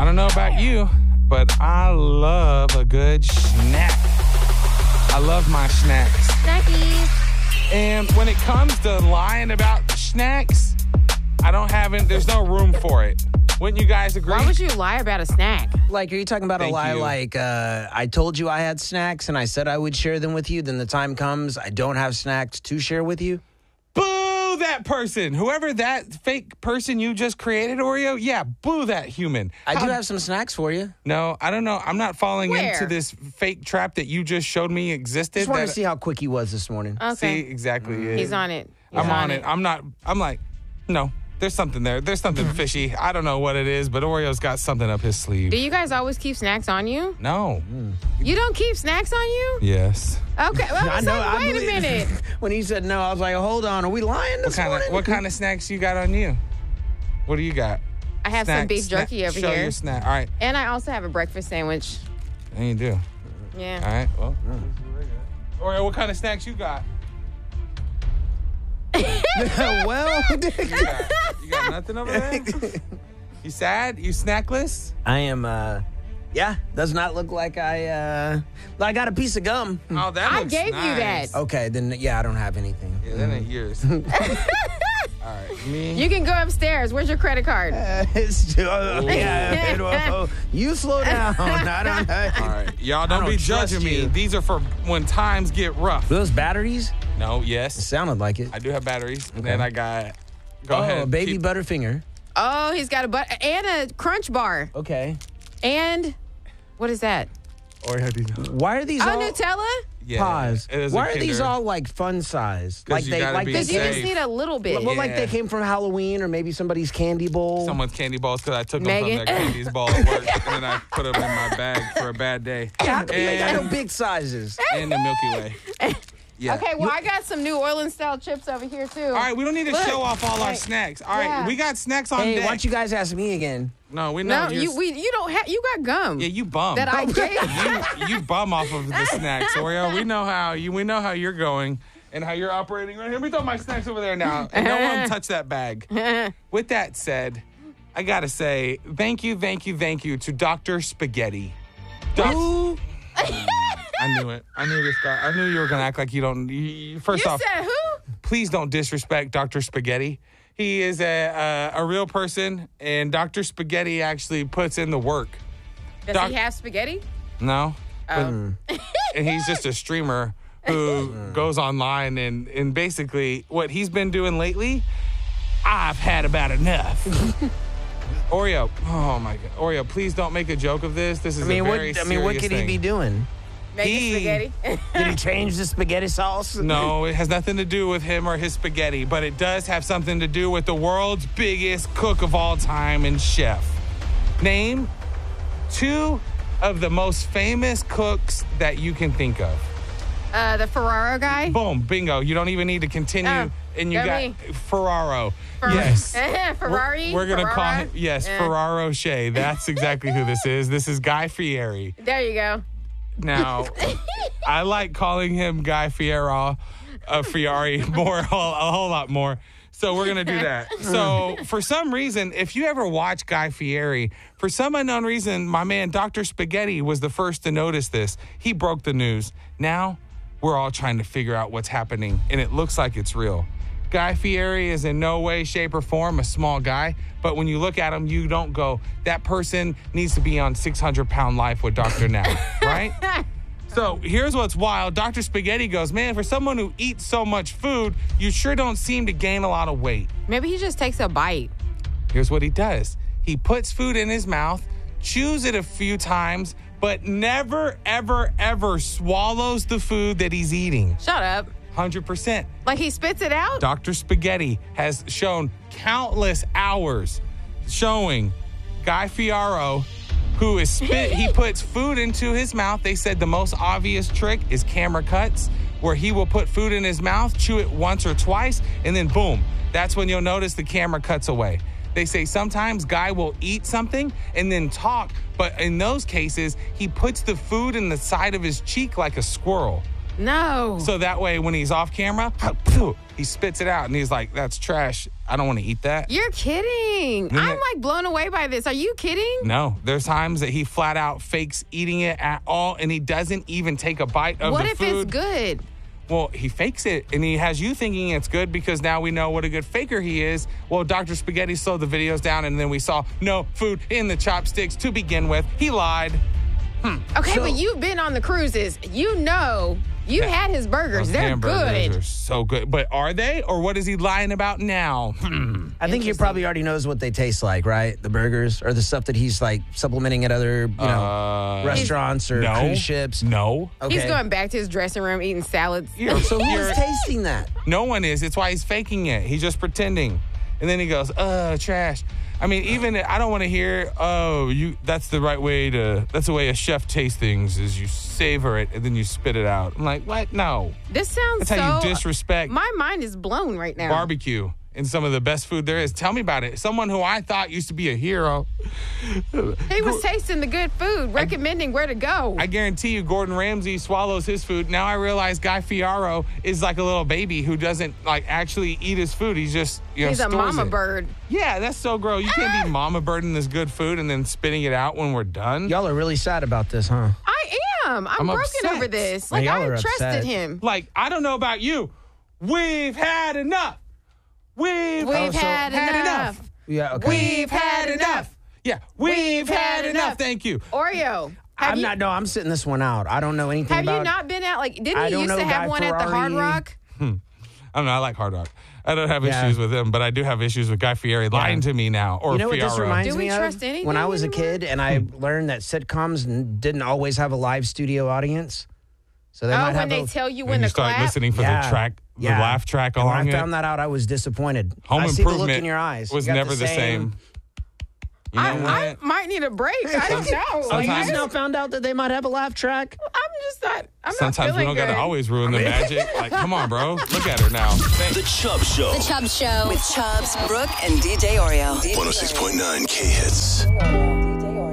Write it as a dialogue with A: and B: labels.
A: don't know about you, but I love a good snack. I love my snacks.
B: Snackies.
A: And when it comes to lying about snacks, there's no room for it. Wouldn't you guys agree?
B: Why would you lie about a snack?
C: Like, are you talking about
A: Thank
C: a lie
A: you.
C: like, I told you I had snacks and I said I would share them with you, then the time comes I don't have snacks to share with you?
A: Boo that person. Whoever that fake person you just created, Oreo, yeah, boo that human.
C: I do have some snacks for you.
A: No, I don't know. I'm not falling
B: Where?
A: into this fake trap that you just showed me existed.
C: Just wanted to see how quick he was this morning.
B: Okay.
A: See, exactly. it.
B: He's on it.
A: I'm on it. I'm like, no, there's something there. There's something fishy. I don't know what it is, but Oreo's got something up his sleeve.
B: Do you guys always keep snacks on you?
A: No.
B: You don't keep snacks on you?
A: Yes.
B: Okay. Well, I was like, wait a
C: believe-
B: minute.
C: When he said no, I was like, hold on, are we lying this morning?
A: What kind of snacks you got on you? What do you got?
B: I have some beef jerky over
A: Show
B: here.
A: your snack. All right.
B: And I also have a breakfast sandwich.
A: And you do.
B: Yeah.
A: All right. Well. Oreo, what kind of snacks you got?
C: Well,
A: You got nothing over there? You sad? You snackless?
C: I am, does not look like I got a piece of gum.
A: Oh, that
B: I
A: looks
B: gave you
A: nice.
B: that.
C: Okay, then, I don't have anything.
A: Yeah, that ain't yours. All right, me.
B: You can go upstairs. Where's your credit card?
C: You slow down. I don't know.
A: All right, y'all
C: I
A: don't be
C: don't trust
A: judging me.
C: you.
A: These are for when times get rough.
C: Those batteries?
A: No,
C: It
A: yes,
C: sounded like it.
A: I do have batteries. And
C: Okay.
A: then I got. Go ahead.
C: a baby
A: keep-
C: Butterfinger.
B: Oh, he's got a and a Crunch Bar.
C: Okay.
B: And what is that?
A: Oreo, do you know?
C: Why are these
B: Oh,
C: all...
B: Nutella?
A: Yeah,
C: Pause.
A: it is a
C: Why are these
A: Kinder.
C: all like fun size?
A: 'Cause you gotta be
B: Because you just
A: safe.
B: need a little bit.
C: Well, like
A: Yeah.
C: they came from Halloween or maybe somebody's candy bowl.
A: Someone's candy balls because I took them
B: Megan.
A: from their candy's ball at work and then I put them in my bag for a bad day.
C: Yeah, they got no
A: And,
C: big sizes.
A: and the Milky Way. Yeah.
B: Okay, well, I got some New Orleans style chips over here, too.
A: All right, we don't need to
B: Look.
A: show off all our
B: Right.
A: snacks. All right,
B: Yeah.
A: we got snacks on
C: Hey,
A: deck.
C: why don't you guys ask me again?
A: No, we know.
B: No, you don't have. You got gum
A: Yeah, you bum.
B: that I gave.
A: you bum off of the snacks, Oreo. We know how you're going and how you're operating right here. Let me throw my snacks over there now. And no one touch that bag. With that said, I gotta say thank you to Dr. Spaghetti.
C: Ooh.
A: I knew it. I knew this guy. I knew you were gonna act like you don't. First
B: You
A: off,
B: said who?
A: please don't disrespect Dr. Spaghetti. He is a real person, and Dr. Spaghetti actually puts in the work.
B: Does
A: Doc-
B: he have spaghetti?
A: No?
B: Oh.
A: And he's just a streamer who goes online and basically what he's been doing lately, I've had about enough. Oreo, oh my God. Oreo, please don't make a joke of this. This is a very serious
C: what could he
A: thing.
C: be doing?
B: Making spaghetti?
C: Did he change the spaghetti sauce?
A: No, it has nothing to do with him or his spaghetti, but it does have something to do with the world's biggest cook of all time and chef. Name two of the most famous cooks that you can think of.
B: The Ferraro guy?
A: Boom, bingo. You don't even need to continue.
B: Oh,
A: and you
B: go
A: got
B: me.
A: Ferraro. Yes.
B: Ferrari?
A: We're going to call
B: Ferrara?
A: him, yes,
B: Yeah.
A: Ferraro Shea. That's exactly who this is. This is Guy Fieri.
B: There you go.
A: Now, I like calling him Guy Fieri more, a whole lot more. So we're going to do that. So for some reason, if you ever watch Guy Fieri, for some unknown reason, my man Dr. Spaghetti was the first to notice this. He broke the news. Now we're all trying to figure out what's happening, and it looks like it's real. Guy Fieri is in no way, shape, or form a small guy, but when you look at him, you don't go, that person needs to be on 600-pound life with Dr. Now, right? So here's what's wild. Dr. Spaghetti goes, man, for someone who eats so much food, you sure don't seem to gain a lot of weight.
B: Maybe he just takes a bite.
A: Here's what he does. He puts food in his mouth, chews it a few times, but never, ever, ever swallows the food that he's eating.
B: Shut up.
A: 100%.
B: Like he spits it out?
A: Dr. Spaghetti has shown countless hours showing Guy Fieri, who is he puts food into his mouth. They said the most obvious trick is camera cuts, where he will put food in his mouth, chew it once or twice, and then boom. That's when you'll notice the camera cuts away. They say sometimes Guy will eat something and then talk, but in those cases, he puts the food in the side of his cheek like a squirrel.
B: No.
A: So that way, when he's off camera, he spits it out and he's like, that's trash. I don't want to eat that.
B: You're kidding. I'm like blown away by this. Are you kidding?
A: No, there's times that he flat out fakes eating it at all, and he doesn't even take a bite of
B: What
A: the
B: if
A: food.
B: it's good?
A: Well, he fakes it, and he has you thinking it's good because now we know what a good faker he is. Well, Dr. Spaghetti slowed the videos down, and then we saw no food in the chopsticks to begin with. He lied.
B: Okay, but you've been on the cruises. You know. You had his burgers.
A: Those
B: They're
A: hamburgers
B: good.
A: are so good. But are they? Or what is he lying about now?
C: I think he probably already knows what they taste like, right? The burgers or the stuff that he's like supplementing at other, restaurants or
A: No.
C: cruise ships.
A: No.
C: Okay.
B: He's going back to his dressing room eating salads.
C: So who's tasting that?
A: No one is. It's why he's faking it. He's just pretending. And then he goes, trash. I mean, even I don't want to hear, that's the right way that's the way a chef tastes things is you savor it and then you spit it out. I'm like, what? No.
B: This sounds
A: That's how you disrespect
B: My mind is blown right now.
A: barbecue and some of the best food there is. Tell me about it. Someone who I thought used to be a hero.
B: He was tasting the good food, recommending where to go.
A: I guarantee you Gordon Ramsay swallows his food. Now I realize Guy Fiero is like a little baby who doesn't like actually eat his food. He's just,
B: He's a
A: stores
B: mama
A: it.
B: bird.
A: Yeah, that's so gross. You can't be mama birding this good food and then spitting it out when we're done.
C: Y'all are really sad about this, huh?
B: I am. I'm broken
A: upset.
B: over this.
C: Now,
B: Like,
C: y'all
B: I
C: are
B: trusted
C: upset.
B: him.
A: Like, I don't know about you. We've had enough. We've
B: had enough.
C: Yeah, okay.
A: We've had enough. Yeah, we've had enough. Thank you.
B: Oreo.
C: I'm sitting this one out. I don't know anything
B: Have
C: about
B: you not been out? Like, didn't
C: I
B: he
C: don't
B: used
C: know
B: to have
C: Guy
B: one at the Hard
C: Ferrari.
B: Rock?
A: I don't know. I like Hard Rock. I don't have
C: Yeah.
A: issues with him, but I do have issues with Guy Fieri lying to me now. Or
C: You know what this
A: Fiero.
C: reminds
B: Do we
C: me
B: trust
C: of?
B: anything
C: When I was a
B: anymore?
C: kid and I learned that sitcoms didn't always have a live studio audience. So they might
B: Oh,
C: have
B: when they
C: a,
B: tell you
A: When
B: when
A: you
B: to
A: start
B: clap?
A: listening for the track, the laugh track
C: And
A: along
C: when I
A: it.
C: found that out, I was disappointed.
A: Home
C: I see the look
A: Improvement
C: in your eyes.
A: was
C: You got
A: never the same. You know
B: I
A: what?
B: might need a break. I don't know. Like,
C: You
B: I
C: just now
B: just,
C: found out that they might have a laugh track.
B: I'm just not. I'm
A: Sometimes
B: not
A: we
B: feeling
A: don't
B: good.
A: got to always ruin the magic. Like, come on, bro. Look at her now. Thanks.
D: The Chubb Show.
E: The Chubb Show with Chubbs, Brooke, and DJ Oreo.
D: 106.9 K-Hits.